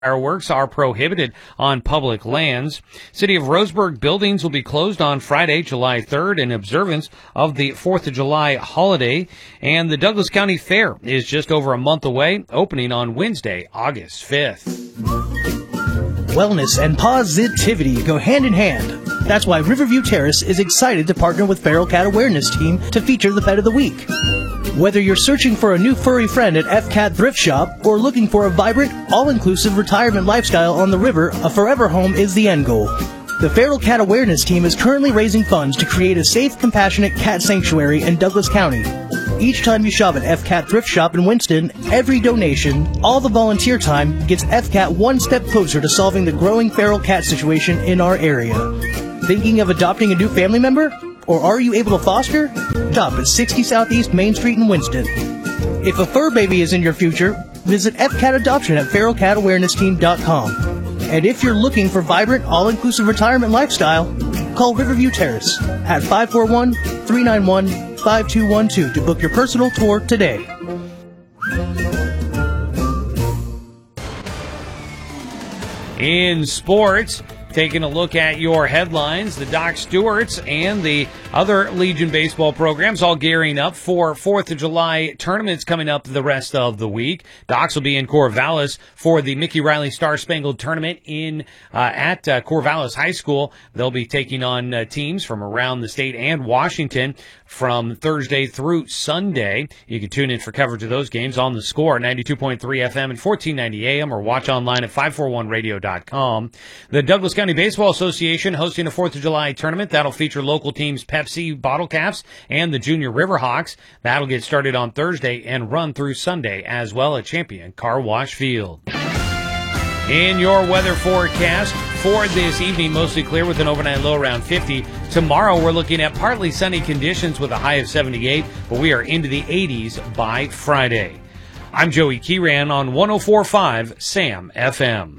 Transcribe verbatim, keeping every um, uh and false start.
Fireworks are prohibited on public lands. City of Roseburg buildings will be closed on Friday, July third, in observance of the fourth of July holiday. And the Douglas County Fair is just over a month away, opening on Wednesday, August fifth. Wellness and positivity go hand in hand. That's why Riverview Terrace is excited to partner with Feral Cat Awareness Team to feature the Pet of the Week. Whether you're searching for a new furry friend at F CAT Thrift Shop or looking for a vibrant, all-inclusive retirement lifestyle on the river, a forever home is the end goal. The Feral Cat Awareness Team is currently raising funds to create a safe, compassionate cat sanctuary in Douglas County. Each time you shop at F CAT Thrift Shop in Winston, every donation, all the volunteer time, gets F CAT one step closer to solving the growing feral cat situation in our area. Thinking of adopting a new family member? Or are you able to foster? Shop at sixty Southeast Main Street in Winston. If a fur baby is in your future, visit F CAT Adoption at feral cat awareness team dot com. And if you're looking for vibrant, all-inclusive retirement lifestyle, call Riverview Terrace at five four one, three nine one, five two one two to book your personal tour today. In sports, taking a look at your headlines, the Doc Stewarts and the other Legion baseball programs all gearing up for fourth of July tournaments coming up the rest of the week. Docs will be in Corvallis for the Mickey Riley Star Spangled Tournament in uh, at uh, Corvallis High School. They'll be taking on uh, teams from around the state and Washington from Thursday through Sunday. You can tune in for coverage of those games on The Score, ninety-two point three F M and fourteen ninety A M, or watch online at five forty-one radio dot com. The Douglas County Baseball Association hosting a fourth of July tournament. That'll feature local teams Pepsi Bottle Caps and the Junior Riverhawks. That'll get started on Thursday and run through Sunday as well at Champion Car Wash Field. In your weather forecast for this evening, mostly clear with an overnight low around fifty. Tomorrow we're looking at partly sunny conditions with a high of seventy-eight, but we are into the eighties by Friday. I'm Joey Kieran on one oh four point five SAM F M.